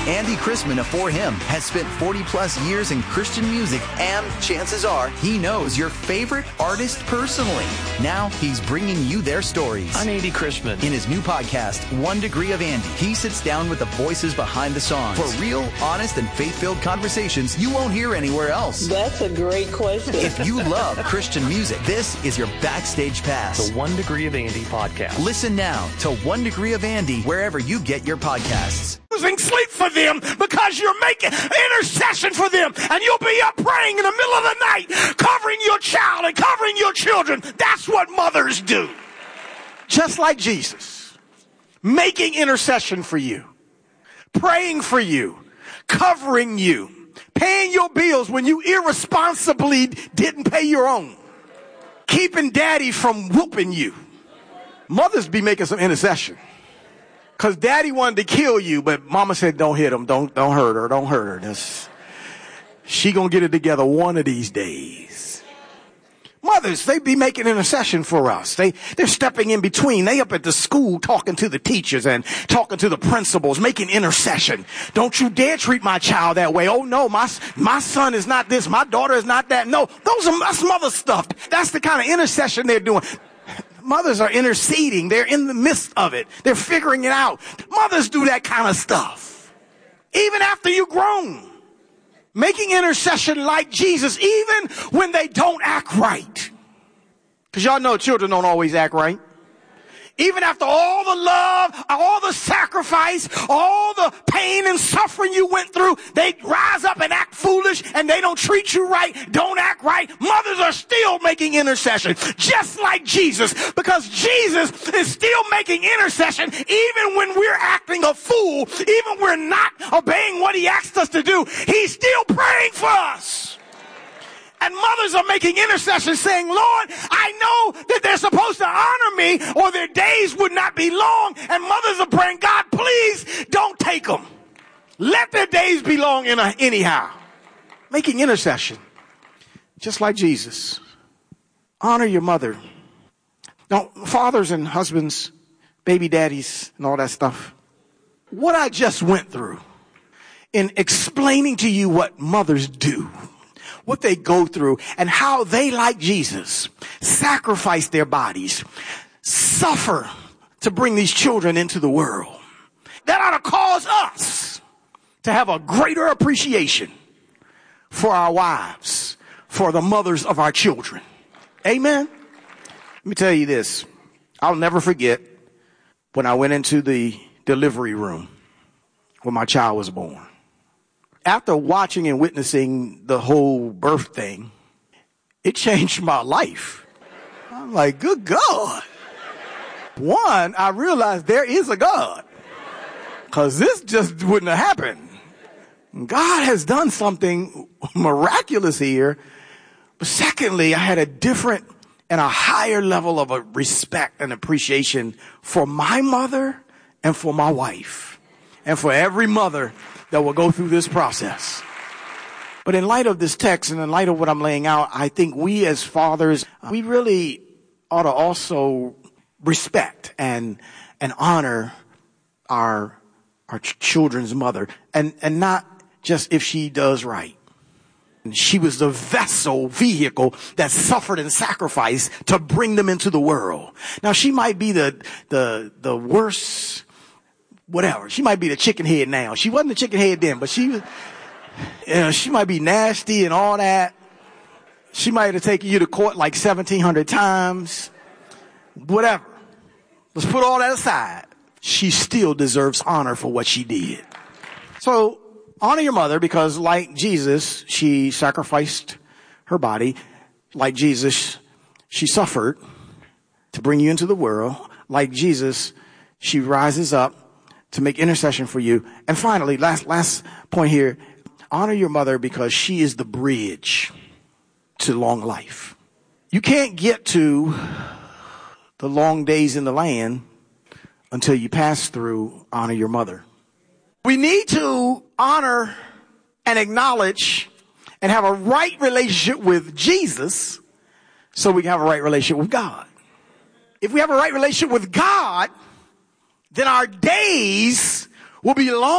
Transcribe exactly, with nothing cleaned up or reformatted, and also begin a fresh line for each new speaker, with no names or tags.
Andy Chrisman of For Him has spent forty plus years in Christian music, and chances are he knows your favorite artist personally. Now he's bringing you their stories.
I'm Andy Chrisman.
In his new podcast, One Degree of Andy, he sits down with the voices behind the songs for real, honest, and faith-filled conversations you won't hear anywhere else.
That's a great question.
If you love Christian music, this is your backstage pass.
The One Degree of Andy podcast.
Listen now to One Degree of Andy wherever you get your podcasts.
Losing sleep for them because you're making intercession for them, and you'll be up praying in the middle of the night, covering your child and covering your children. That's what mothers do. Just like Jesus, making intercession for you, praying for you, covering you, paying your bills when you irresponsibly didn't pay your own, keeping daddy from whooping you. Mothers be making some intercession. Because daddy wanted to kill you, but mama said, don't hit him. Don't, don't hurt her. Don't hurt her. That's, she gonna get it together one of these days. Mothers, they be making intercession for us. They, they're stepping in between. They up at the school talking to the teachers and talking to the principals, making intercession. Don't you dare treat my child that way. Oh no, my, my son is not this. My daughter is not that. No, those are, that's mother stuff. That's the kind of intercession they're doing. Mothers are interceding. They're in the midst of it. They're figuring it out. Mothers do that kind of stuff. Even after you're grown. Making intercession like Jesus, even when they don't act right. Because y'all know children don't always act right. Even after all the love, all the sacrifice, all the pain and suffering you went through, they rise up and act foolish, and they don't treat you right, don't act right. Mothers are still making intercession, just like Jesus, because Jesus is still making intercession even when we're acting a fool, even when we're not obeying what he asked us to do. He's still praying for us. And mothers are making intercession saying, Lord, I know that they're supposed to honor me or their days would not be long. And mothers are praying, God, please don't take them. Let their days be long anyhow. Making intercession. Just like Jesus. Honor your mother. Now, fathers and husbands, baby daddies and all that stuff. What I just went through in explaining to you what mothers do, what they go through, and how they, like Jesus, sacrifice their bodies, suffer to bring these children into the world. That ought to cause us to have a greater appreciation for our wives, for the mothers of our children. Amen. Let me tell you this. I'll never forget when I went into the delivery room when my child was born. After watching and witnessing the whole birth thing, it changed my life. I'm like, good God. One, I realized there is a God, because this just wouldn't have happened. God has done something miraculous here. But secondly, I had a different and a higher level of a respect and appreciation for my mother and for my wife and for every mother that will go through this process. But in light of this text and in light of what I'm laying out, I think we as fathers, we really ought to also respect and and honor our our ch- children's mother, and and not just if she does right. And she was the vessel, vehicle that suffered and sacrificed to bring them into the world. Now she might be the the the worst, whatever. She might be the chicken head now. She wasn't the chicken head then, but she was, you know, she might be nasty and all that. She might have taken you to court like seventeen hundred times. Whatever. Let's put all that aside. She still deserves honor for what she did. So honor your mother, because like Jesus, she sacrificed her body. Like Jesus, she suffered to bring you into the world. Like Jesus, she rises up to make intercession for you. And finally, last, last point here, honor your mother because she is the bridge to long life. You can't get to the long days in the land until you pass through honor your mother. We need to honor and acknowledge and have a right relationship with Jesus so we can have a right relationship with God. If we have a right relationship with God, then our days will be long.